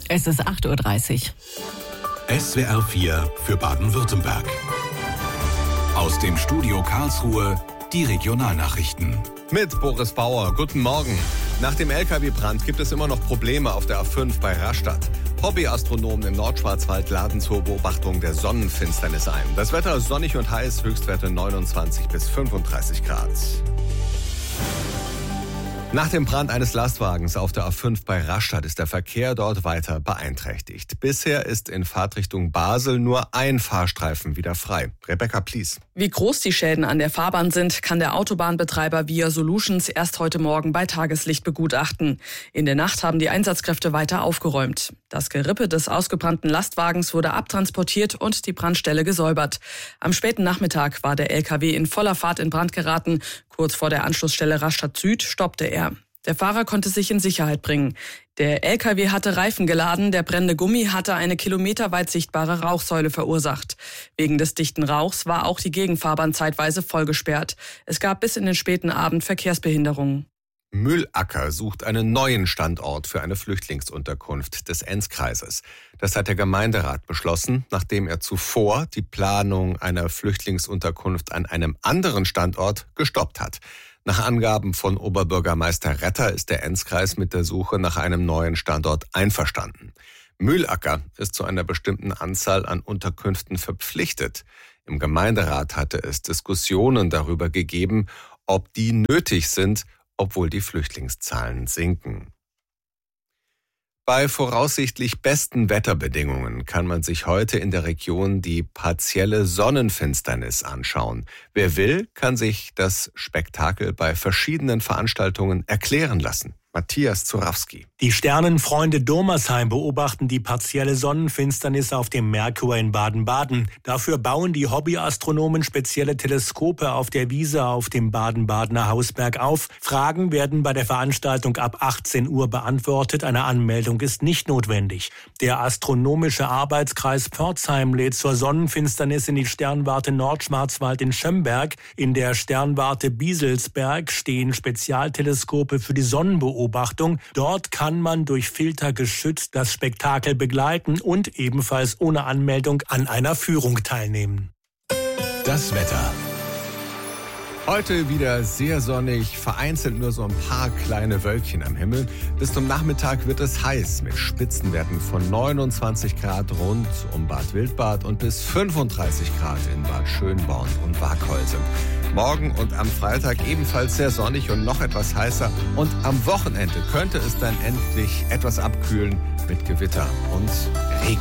Es ist 8:30 Uhr. SWR 4 für Baden-Württemberg. Aus dem Studio Karlsruhe die Regionalnachrichten. Mit Boris Bauer, guten Morgen. Nach dem LKW-Brand gibt es immer noch Probleme auf der A5 bei Rastatt. Hobbyastronomen im Nordschwarzwald laden zur Beobachtung der Sonnenfinsternis ein. Das Wetter ist sonnig und heiß, Höchstwerte 29 bis 35 Grad. Nach dem Brand eines Lastwagens auf der A5 bei Rastatt ist der Verkehr dort weiter beeinträchtigt. Bisher ist in Fahrtrichtung Basel nur ein Fahrstreifen wieder frei. Rebecca Plies. Wie groß die Schäden an der Fahrbahn sind, kann der Autobahnbetreiber Via Solutions erst heute Morgen bei Tageslicht begutachten. In der Nacht haben die Einsatzkräfte weiter aufgeräumt. Das Gerippe des ausgebrannten Lastwagens wurde abtransportiert und die Brandstelle gesäubert. Am späten Nachmittag war der LKW in voller Fahrt in Brand geraten. Kurz vor der Anschlussstelle Rastatt Süd stoppte er. Der Fahrer konnte sich in Sicherheit bringen. Der LKW hatte Reifen geladen, der brennende Gummi hatte eine kilometerweit sichtbare Rauchsäule verursacht. Wegen des dichten Rauchs war auch die Gegenfahrbahn zeitweise vollgesperrt. Es gab bis in den späten Abend Verkehrsbehinderungen. Mühlacker sucht einen neuen Standort für eine Flüchtlingsunterkunft des Enzkreises. Das hat der Gemeinderat beschlossen, nachdem er zuvor die Planung einer Flüchtlingsunterkunft an einem anderen Standort gestoppt hat. Nach Angaben von Oberbürgermeister Retter ist der Enzkreis mit der Suche nach einem neuen Standort einverstanden. Mühlacker ist zu einer bestimmten Anzahl an Unterkünften verpflichtet. Im Gemeinderat hatte es Diskussionen darüber gegeben, ob die nötig sind, obwohl die Flüchtlingszahlen sinken. Bei voraussichtlich besten Wetterbedingungen kann man sich heute in der Region die partielle Sonnenfinsternis anschauen. Wer will, kann sich das Spektakel bei verschiedenen Veranstaltungen erklären lassen. Matthias Zurawski. Die Sternenfreunde Domersheim beobachten die partielle Sonnenfinsternis auf dem Merkur in Baden-Baden. Dafür bauen die Hobbyastronomen spezielle Teleskope auf der Wiese auf dem Baden-Badener Hausberg auf. Fragen werden bei der Veranstaltung ab 18 Uhr beantwortet. Eine Anmeldung ist nicht notwendig. Der astronomische Arbeitskreis Pforzheim lädt zur Sonnenfinsternis in die Sternwarte Nordschwarzwald in Schömberg. In der Sternwarte Bieselsberg stehen Spezialteleskope für die Sonnenbeobachtung. Dort kann man durch Filter geschützt das Spektakel begleiten und ebenfalls ohne Anmeldung an einer Führung teilnehmen. Das Wetter. Heute wieder sehr sonnig, vereinzelt nur so ein paar kleine Wölkchen am Himmel. Bis zum Nachmittag wird es heiß mit Spitzenwerten von 29 Grad rund um Bad Wildbad und bis 35 Grad in Bad Schönborn und Waghäusel. Morgen und am Freitag ebenfalls sehr sonnig und noch etwas heißer. Und am Wochenende könnte es dann endlich etwas abkühlen mit Gewitter und Regen.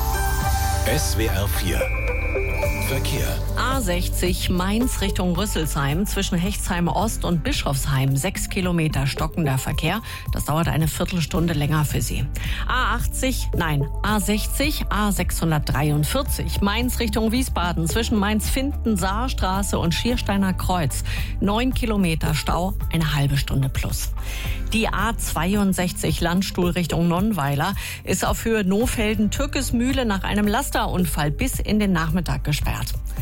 SWR 4 Verkehr. A60 Mainz Richtung Rüsselsheim zwischen Hechtsheim Ost und Bischofsheim 6 Kilometer stockender Verkehr. Das dauert eine Viertelstunde länger für Sie. A60 A643 Mainz Richtung Wiesbaden zwischen Mainz-Finden, Saarstraße und Schiersteiner Kreuz 9 Kilometer Stau, eine halbe Stunde plus. Die A62 Landstuhl Richtung Nonnweiler ist auf Höhe Nohfelden-Türkesmühle nach einem Lasterunfall bis in den Nachmittag gesperrt.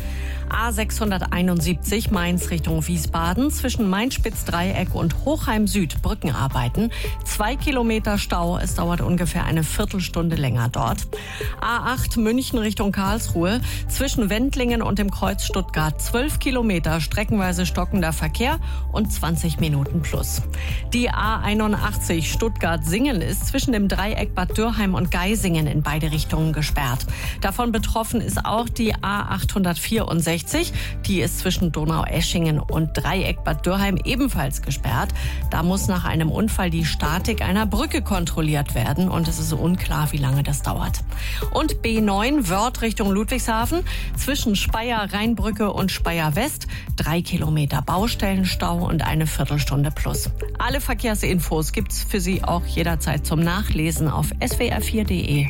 A671 Mainz Richtung Wiesbaden zwischen Mainz-Spitz-Dreieck und Hochheim Süd Brückenarbeiten. 2 Kilometer Stau, es dauert ungefähr eine Viertelstunde länger dort. A8 München Richtung Karlsruhe zwischen Wendlingen und dem Kreuz Stuttgart 12 Kilometer streckenweise stockender Verkehr und 20 Minuten plus. Die A81 Stuttgart-Singen ist zwischen dem Dreieck Bad Dürrheim und Geisingen in beide Richtungen gesperrt. Davon betroffen ist auch die A864. Die ist zwischen Donaueschingen und Dreieck Bad Dürrheim ebenfalls gesperrt. Da muss nach einem Unfall die Statik einer Brücke kontrolliert werden und es ist unklar, wie lange das dauert. Und B9 Wörth Richtung Ludwigshafen zwischen Speyer-Rheinbrücke und Speyer-West 3 Kilometer Baustellenstau und eine Viertelstunde plus. Alle Verkehrsinfos gibt's für Sie auch jederzeit zum Nachlesen auf swr4.de.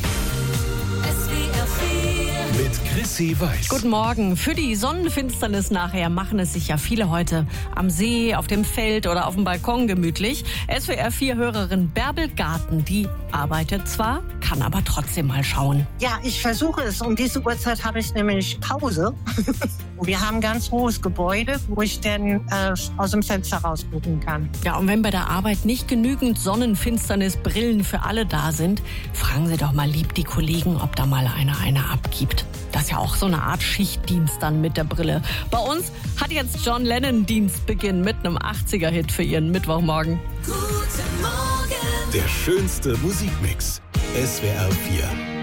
Mit Chrissy Weiß. Guten Morgen. Für die Sonnenfinsternis nachher machen es sich ja viele heute am See, auf dem Feld oder auf dem Balkon gemütlich. SWR4-Hörerin Bärbel Garten, die arbeitet zwar, kann aber trotzdem mal schauen. Ja, ich versuche es. Um diese Uhrzeit habe ich nämlich Pause. Wir haben ein ganz hohes Gebäude, wo ich dann aus dem Fenster rausgucken kann. Ja, und wenn bei der Arbeit nicht genügend Sonnenfinsternisbrillen für alle da sind, fragen Sie doch mal lieb die Kollegen, ob da mal eine abgibt. Das ist ja auch so eine Art Schichtdienst dann mit der Brille. Bei uns hat jetzt John Lennon Dienstbeginn mit einem 80er-Hit für Ihren Mittwochmorgen. Der schönste Musikmix. SWR 4.